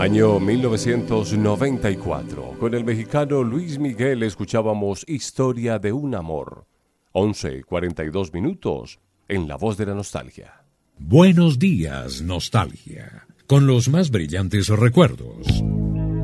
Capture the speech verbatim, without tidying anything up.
Año mil novecientos noventa y cuatro. Con el mexicano Luis Miguel escuchábamos Historia de un amor. once cuarenta y dos minutos en La Voz de la Nostalgia. Buenos días, nostalgia. Con los más brillantes recuerdos.